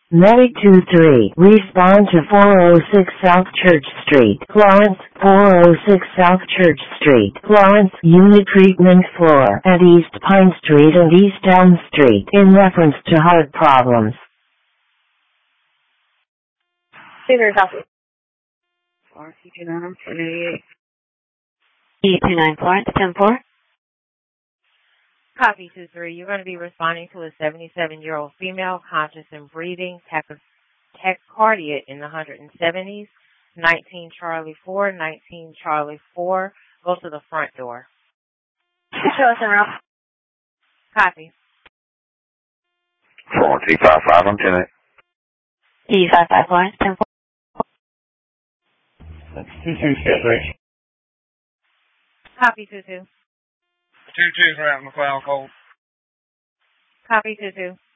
Medic 23, respond to 406 South Church Street, Florence, 406 South Church Street, Florence, unit treatment floor at East Pine Street and East Elm Street in reference to heart problems. Figure copy. Florence, E29, 1088. E29 Florence, 10-4. Copy 2-3. You're going to be responding to a 77-year-old female, conscious and breathing, tachycardia in the 170s, 19 Charlie 4, 19 Charlie 4. Go to the front door. Show us around. Copy. Florence, E55 on 10-8. E55 Florence, 10-4. That's 2-2-6-3. Copy 2-2. 2-2's around McLeod Cold. Copy 2-2.